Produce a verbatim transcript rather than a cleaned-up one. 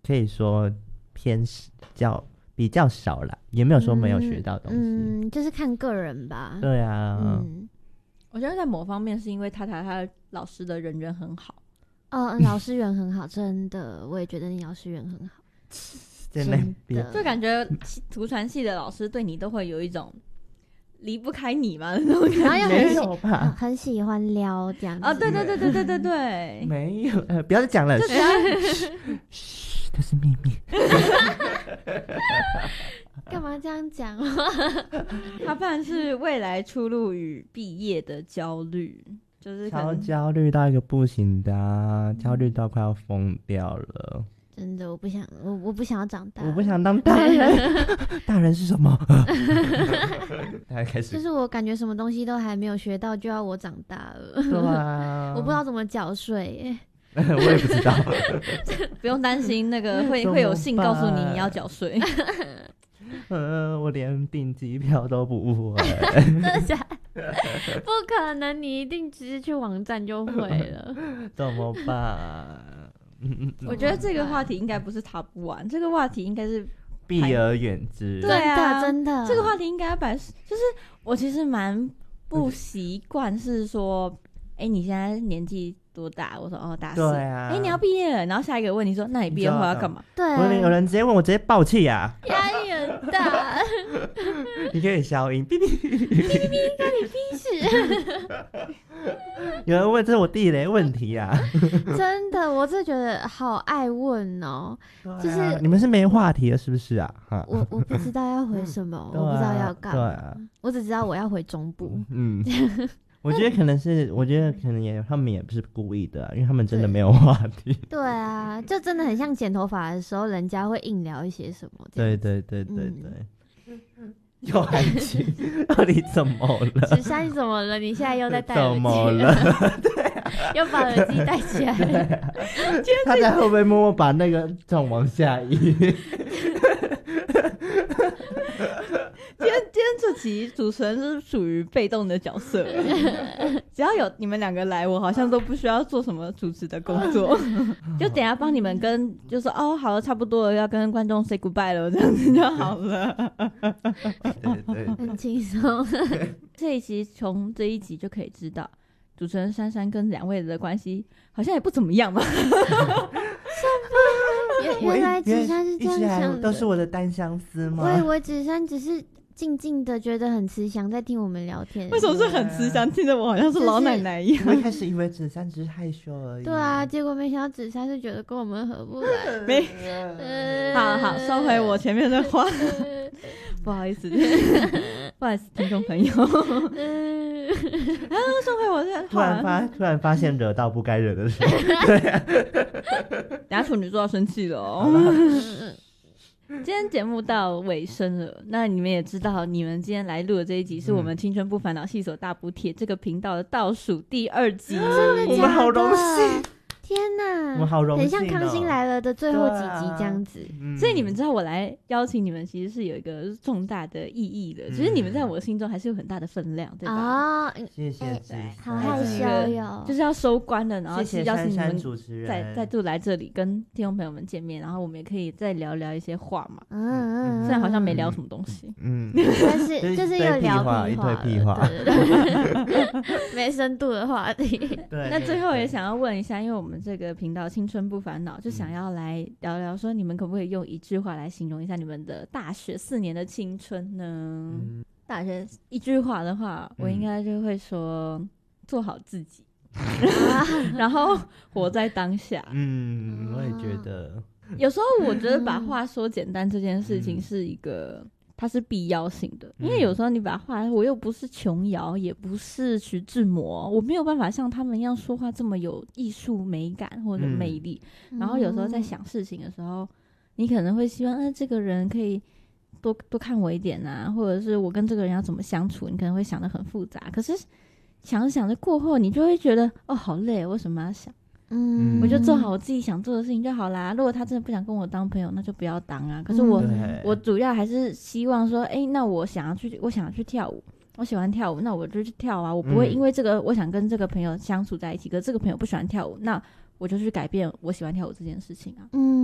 可以说偏较比较少啦，也没有说没有学到东西。 嗯，嗯就是看个人吧。 对啊， 嗯，我觉得在某方面是因为塔塔他老师的人缘很好。 哦，老师缘很好，真的，我也觉得你老师缘很好。 在那边就感觉图传系的老师对你都会有一种离不开你嘛那种感觉， 然后又没很有吧？ 很喜欢撩这样子。 啊，对对对对对对对， 没有，呃，不要再讲了， 就只要嘘，这是秘密。 干嘛这样讲？ 他怕是未来出路与毕业的焦虑。就是可超能焦虑到一个不行的、啊，焦虑到快要疯掉了。 真的，我不想，我我不想要长大， 我不想当大人。大人是什么？大家开始， 就是我感觉什么东西都还没有学到，就要我长大了。 对啊， 我不知道怎么缴税。 我也不知道。 不用担心，那个会会有信告诉你你要缴税。 呃，我连订机票都不会。 真的假的？不可能，你一定直接去网站就会了。 怎么办？ 我觉得这个话题应该不是塔不完，这个话题应该是避而远之。 对啊， 真的真的， 这个话题应该摆，就是我其实蛮不习惯，是说，哎、欸，你现在年纪多大？我说哦，大四。 对啊。 哎、欸，你要毕业了，然后下一个问题说，那你毕业后要干嘛？ 对、啊， 我有人直接问我，直接爆气啊！ 压力很大。 你可以消音，哔哔哔哔哔，关你屁事！ 有人问，这是我地雷问题啊！ 真的，我真的觉得好爱问哦、 啊、 就是你们是没话题了，是不是啊？ 我我不知道要回什么，我不知道要干嘛、 啊， 我只知道我要回中部。 嗯，我觉得可能是，我觉得可能也他们也不是故意的、啊，因为他们真的没有话题。 对啊，就真的很像剪头发的时候，人家会硬聊一些什么。 对对对对对。嗯又安静，到底怎么了？ 芷珊怎么了？你现在又在戴耳机？ 怎么了？对啊， 又把耳机戴起来。 啊、他在会不会默默把那个转往下移？ 今天今天这集主持人是属于被动的角色，只要有你们两个来，我好像都不需要做什么主持的工作，就等一下帮你们跟就说哦，好了，差不多了，要跟观众 say goodbye 了，这样子就好了。 对对， 很轻松。 这一集从这一集就可以知道，主持人珊珊跟两位的关系好像也不怎么样嘛。 原来芷珊是这样想的， 都是我的单相思吗？ 我以为芷珊只是静静的觉得很慈祥，在听我们聊天。 为什么是很慈祥？听着我好像是老奶奶一样。 我一开始以为芷珊只是害羞而已。 对啊，结果没想到芷珊是觉得跟我们合不来。 没，好好收回我前面的话。不好意思，不好意思，听众朋友。啊，收回我的话。 突然发，突然发现惹到不该惹的时候。对啊。 等下处女座要生气了哦。今天节目到尾声了，那你们也知道，你们今天来录的这一集是我们青春不烦恼系所大补帖这个频道的倒数第二集。 真的假的？ 我们好荣幸。 天哪， 我们好荣幸、哦， 很像康熙来了的最后几集这样子、 啊嗯、 所以你们知道我来邀请你们其实是有一个重大的意义的，只、嗯、是你们在我心中还是有很大的分量，对吧？ 啊、哦， 谢谢芷珊， 好害羞哟， 就是要收官了，然后是邀请你们主持人再再度来这里跟听众朋友们见面，然后我们也可以再聊聊一些话嘛。 嗯嗯， 虽然好像没聊什么东西， 嗯，但是就是又聊屁话，一堆屁话， 对对对没深度的话题。 对， 那最后也想要问一下，因为我们这个频道青春不烦恼，就想要来聊聊说，你们可不可以用一句话来形容一下你们的大学四年的青春呢？嗯、大学一句话的话，我应该就会说、嗯、做好自己，然后活在当下。 嗯，我也觉得。 有时候我觉得把话说简单这件事情是一个。它是必要性的，因为有时候你把话，我又不是琼瑶，也不是徐志摩，我没有办法像他们一样说话这么有艺术美感或者魅力、嗯、然后有时候在想事情的时候，你可能会希望、呃、这个人可以多多看我一点啊，或者是我跟这个人要怎么相处，你可能会想得很复杂，可是想着想着过后你就会觉得哦好累，为什么要想，嗯，我就做好我自己想做的事情就好啦。如果他真的不想跟我当朋友，那就不要当啊。可是我，嗯、我主要还是希望说，哎、欸，那我想要去，我想要去跳舞，我喜欢跳舞，那我就去跳啊。我不会因为这个，我想跟这个朋友相处在一起，可是这个朋友不喜欢跳舞，那我就去改变我喜欢跳舞这件事情啊。嗯，